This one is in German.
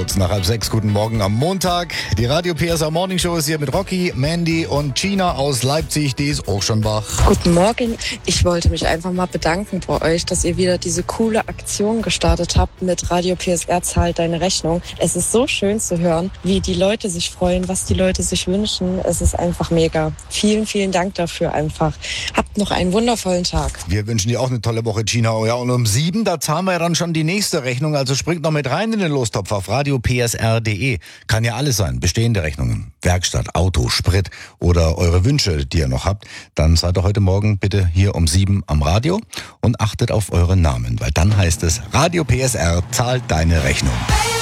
Kurz nach 5:30, guten Morgen am Montag. Die Radio PSR Morning Show ist hier mit Rocky, Mandy und Gina aus Leipzig, die ist auch schon wach. Guten Morgen. Ich wollte mich einfach mal bedanken bei euch, dass ihr wieder diese coole Aktion gestartet habt mit Radio PSR zahlt deine Rechnung. Es ist so schön zu hören, wie die Leute sich freuen, was die Leute sich wünschen. Es ist einfach mega. Vielen, vielen Dank dafür einfach. Habt noch einen wundervollen Tag. Wir wünschen dir auch eine tolle Woche, Gina. Ja, und um 7, da zahlen wir ja dann schon die nächste Rechnung. Also springt noch mit rein in den Lostopf auf radiopsr.de. Kann ja alles sein. Bestehende Rechnungen, Werkstatt, Auto, Sprit oder eure Wünsche, die ihr noch habt. Dann seid ihr heute Morgen bitte hier um 7 am Radio und achtet auf eure Namen. Weil dann heißt es, Radio PSR zahlt deine Rechnung.